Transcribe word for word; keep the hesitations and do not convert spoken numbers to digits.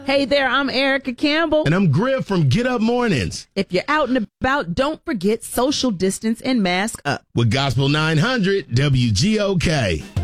Hey there, I'm Erica Campbell. And I'm Griff from Get Up Mornings. If you're out and about, don't forget social distance and mask up. With Gospel nine hundred W G O K.